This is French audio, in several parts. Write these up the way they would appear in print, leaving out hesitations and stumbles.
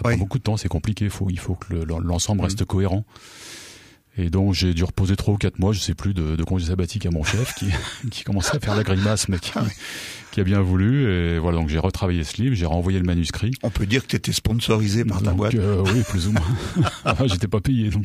prend beaucoup de temps, c'est compliqué. Il faut que l'ensemble reste cohérent. Et donc j'ai dû reposer 3 ou 4 mois, je sais plus, de congé sabbatique à mon chef qui commençait à faire la grimace, mais qui a bien voulu. Et voilà, donc j'ai retravaillé ce livre, j'ai renvoyé le manuscrit. On peut dire que tu étais sponsorisé par ta boîte. Oui, plus ou moins. Enfin, j'étais pas payé donc.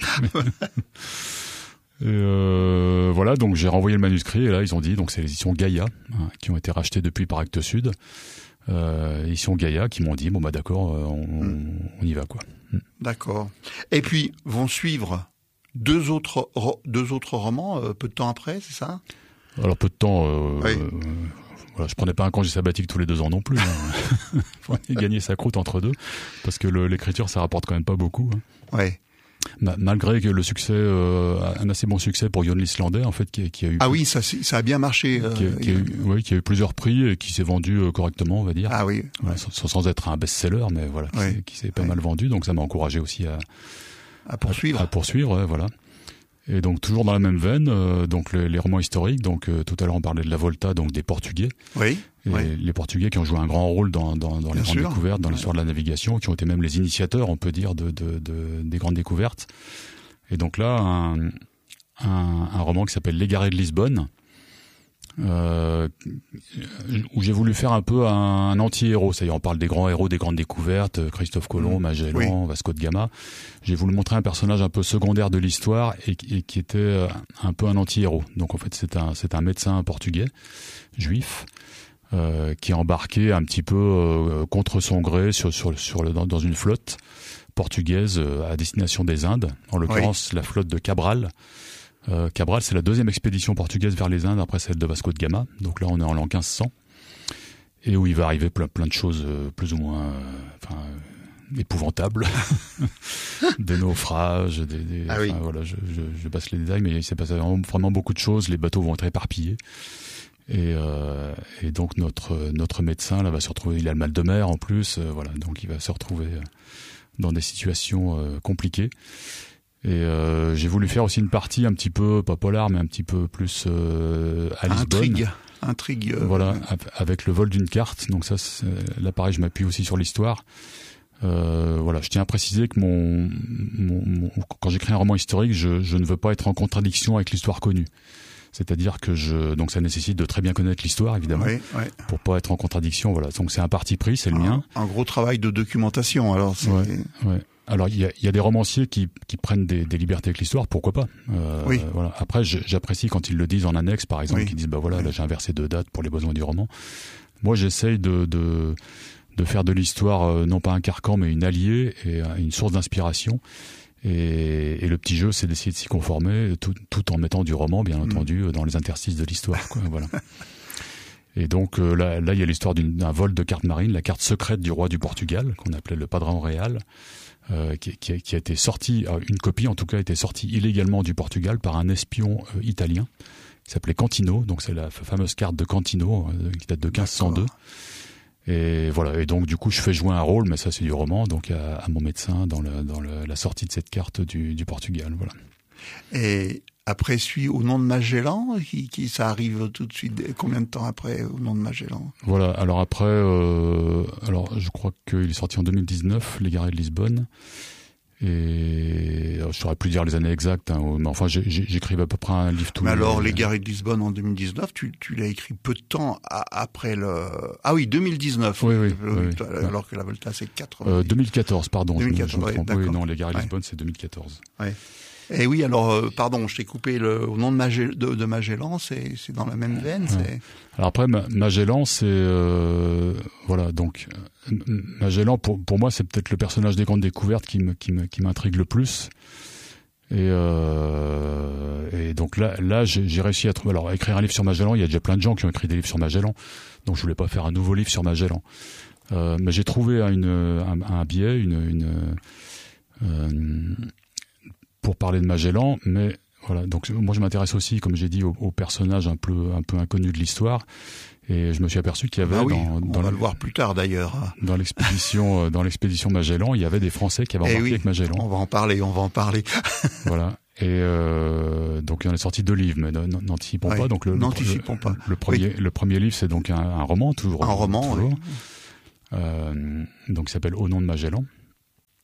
Voilà, donc j'ai renvoyé le manuscrit et là ils ont dit, donc c'est les éditions Gaïa qui ont été rachetées depuis par Actes Sud. Éditions Gaïa qui m'ont dit bon bah d'accord, on y va quoi. D'accord. Et puis vont suivre deux autres romans peu de temps après, c'est ça? Alors peu de temps. Voilà, je prenais pas un congé sabbatique tous les 2 ans non plus. Hein. Faut gagner sa croûte entre deux, parce que l'écriture ça rapporte quand même pas beaucoup. Hein. Ouais. Malgré que le succès, un assez bon succès pour Yon l'Islandais en fait, qui a eu. Ah oui, ça a bien marché. Qui a eu plusieurs prix et qui s'est vendu correctement, on va dire. Ah oui. Voilà, sans être un best-seller, mais voilà, qui s'est pas mal vendu, donc ça m'a encouragé aussi à poursuivre. À poursuivre, voilà. Et donc toujours dans la même veine, donc les romans historiques. Donc tout à l'heure on parlait de la Volta, donc des Portugais. Oui. Et les Portugais qui ont joué un grand rôle dans les grandes découvertes, dans l'histoire de la navigation, qui ont été même les initiateurs, on peut dire, des grandes découvertes. Et donc là, un roman qui s'appelle L'Égaré de Lisbonne, où j'ai voulu faire un peu un anti-héros. C'est-à-dire, on parle des grands héros des grandes découvertes, Christophe Colomb, Magellan, Vasco de Gama. J'ai voulu montrer un personnage un peu secondaire de l'histoire et qui était un peu un anti-héros. Donc en fait, c'est un médecin portugais, juif, qui est embarqué un petit peu contre son gré dans une flotte portugaise à destination des Indes, en l'occurrence la flotte de Cabral. Cabral, c'est la 2e expédition portugaise vers les Indes après celle de Vasco de Gama. Donc là, on est en l'an 1500 et où il va arriver plein de choses plus ou moins épouvantables, des naufrages, voilà, je passe les détails, mais il s'est passé vraiment beaucoup de choses. Les bateaux vont être éparpillés. Et donc notre médecin là va se retrouver, il a le mal de mer en plus, voilà, donc il va se retrouver dans des situations compliquées. Et j'ai voulu faire aussi une partie un petit peu pas polar, mais un petit peu plus à Lisbonne. Intrigue. Voilà, avec le vol d'une carte. Donc ça, là pareil, je m'appuie aussi sur l'histoire. Voilà, je tiens à préciser que quand j'écris un roman historique, je ne veux pas être en contradiction avec l'histoire connue. C'est-à-dire que donc ça nécessite de très bien connaître l'histoire, évidemment, pour pas être en contradiction. Voilà, donc c'est un parti pris, c'est le mien. Un gros travail de documentation. Alors, alors il y a des romanciers qui prennent des libertés avec l'histoire, pourquoi pas. Voilà. Après, j'apprécie quand ils le disent en annexe, par exemple, qu'ils disent bah voilà, là j'ai inversé 2 dates pour les besoins du roman. Moi, j'essaye de faire de l'histoire non pas un carcan, mais une alliée et une source d'inspiration. Et le petit jeu, c'est d'essayer de s'y conformer, tout en mettant du roman, bien entendu, dans les interstices de l'histoire, quoi. Voilà. Et donc là, il y a l'histoire d'un vol de carte marine, la carte secrète du roi du Portugal, qu'on appelait le Padrão Real, qui a été sortie, une copie en tout cas, a été sortie illégalement du Portugal par un espion italien qui s'appelait Cantino. Donc c'est la fameuse carte de Cantino qui date de 1502. Et voilà. Et donc du coup, je fais jouer un rôle, mais ça c'est du roman, donc à mon médecin dans la sortie de cette carte du Portugal. Voilà. Et après suit Au nom de Magellan, qui ça arrive tout de suite. Combien de temps après Au nom de Magellan? Voilà. Alors après, je crois qu'il est sorti en 2019, L'Égaré de Lisbonne. Et je saurais plus dire les années exactes, mais enfin j'écrivais à peu près un livre tous les... Mais alors L'Égaré de Lisbonne en 2019, tu l'as écrit peu de temps après le... Ah oui, 2019. Oui, alors que la Volta c'est 4... 2014, pardon. 2014, je me trompe. d'accord. Oui, non, L'Égaré de Lisbonne c'est 2014. Ouais. Et oui, alors, pardon, je t'ai coupé Au nom de Magellan, c'est dans la même veine. Alors après, Magellan, c'est voilà, donc Magellan pour moi, c'est peut-être le personnage des grandes découvertes qui m'intrigue le plus. Et donc là, j'ai réussi à trouver. Alors, écrire un livre sur Magellan, il y a déjà plein de gens qui ont écrit des livres sur Magellan, donc je voulais pas faire un nouveau livre sur Magellan. Mais j'ai trouvé un biais, pour parler de Magellan, mais voilà. Donc moi je m'intéresse aussi, comme j'ai dit, aux personnages un peu inconnus de l'histoire, et je me suis aperçu qu'il y avait on va le voir plus tard d'ailleurs. Dans l'expédition Magellan, il y a des Français qui avaient embarqué avec Magellan. On va en parler. Voilà. Et donc il en est sorti 2 livres, mais n'anticipons pas. Donc n'anticipons pas. Le premier livre, c'est donc un roman, toujours. Un roman. toujours. Donc il s'appelle Au nom de Magellan.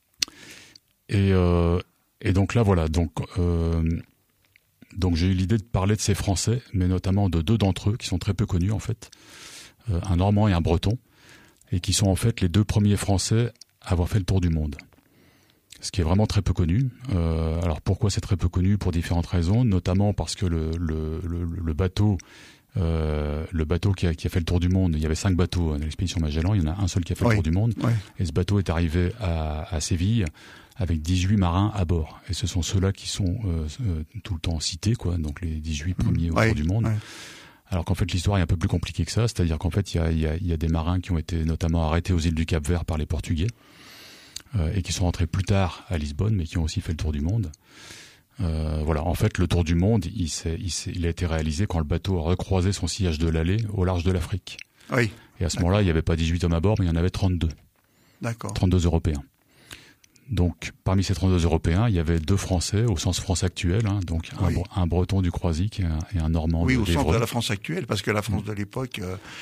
Et donc là, voilà. Donc j'ai eu l'idée de parler de ces Français, mais notamment de 2 d'entre eux qui sont très peu connus en fait, un Normand et un Breton, et qui sont en fait les 2 premiers Français à avoir fait le tour du monde. Ce qui est vraiment très peu connu. Alors pourquoi c'est très peu connu? Pour différentes raisons, notamment parce que le bateau qui a fait le tour du monde, il y avait 5 bateaux à l'expédition Magellan, il y en a un seul qui a fait le tour du monde, et ce bateau est arrivé à Séville avec 18 marins à bord. Et ce sont ceux-là qui sont tout le temps cités, quoi, donc les 18 premiers au tour du monde. Ouais. Alors qu'en fait l'histoire est un peu plus compliquée que ça, c'est-à-dire qu'en fait il y a des marins qui ont été notamment arrêtés aux îles du Cap-Vert par les Portugais, et qui sont rentrés plus tard à Lisbonne, mais qui ont aussi fait le tour du monde. Voilà, en fait, le tour du monde, il a été réalisé quand le bateau a recroisé son sillage de l'Allée au large de l'Afrique. Oui. Et à ce moment-là, il n'y avait pas 18 hommes à bord, mais il y en avait 32. D'accord. 32 Européens. Donc, parmi ces 32 Européens, il y avait 2 Français, au sens France actuelle, hein, donc un Breton du Croisic et un Normand oui, de au sens d'Évreux. de la France actuelle, parce que la France de l'époque,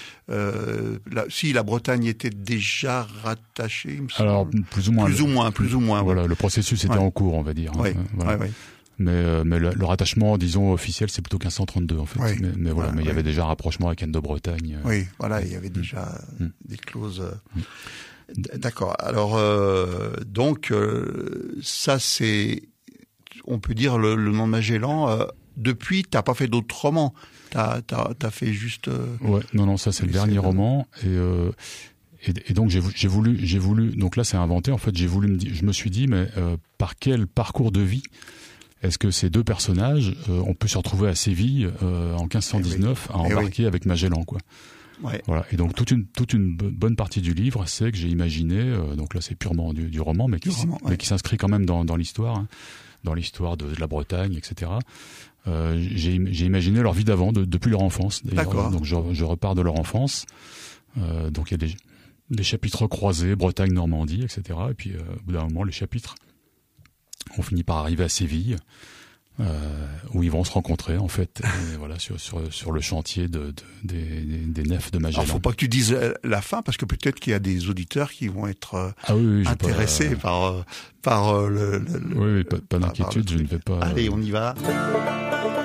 si la Bretagne était déjà rattachée, il me semble. Alors, plus ou moins. Voilà, ouais. le processus était en cours, on va dire. Oui, voilà. oui. Mais le rattachement, disons, officiel, c'est plutôt 1532, en fait. Oui. Mais voilà, mais il y avait déjà un rapprochement avec Anne de Bretagne. Oui, voilà, il y avait déjà des clauses. D'accord. Alors, donc, ça, c'est, on peut dire, le nom de Magellan. Depuis, t'as pas fait d'autres romans. T'as fait juste. Ouais, non, ça c'est le dernier roman. Et donc j'ai voulu. Donc là, c'est inventé. En fait, je me suis dit, mais par quel parcours de vie est-ce que ces 2 personnages, on peut se retrouver à Séville en 1519 à embarquer avec Magellan, quoi. Ouais. Voilà. Et donc toute une bonne partie du livre, c'est que j'ai imaginé, donc là c'est purement du roman, mais qui s'inscrit quand même dans l'histoire, hein, dans l'histoire de la Bretagne, etc. J'ai imaginé leur vie d'avant, depuis leur enfance. D'accord. Donc je repars de leur enfance. Donc il y a des chapitres croisés, Bretagne, Normandie, etc. Et puis au bout d'un moment, les chapitres ont fini par arriver à Séville. Où ils vont se rencontrer en fait, et voilà, sur le chantier des nefs de Magellan. Alors faut pas que tu dises la fin, parce que peut-être qu'il y a des auditeurs qui vont être intéressés par le. Oui, pas d'inquiétude, je ne vais pas. Allez, on y va.